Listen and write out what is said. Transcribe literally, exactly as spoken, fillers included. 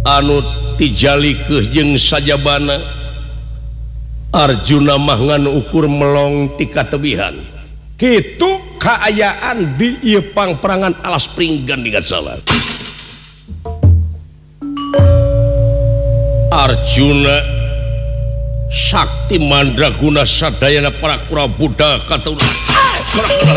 anu tijali kejeng sajabana Arjuna mangan ukur melong ti katebihan kitu kaayaan di ieu pangperangan alas pringgan dengan salah Arjuna sakti mandraguna sadayana parakura buddha katauna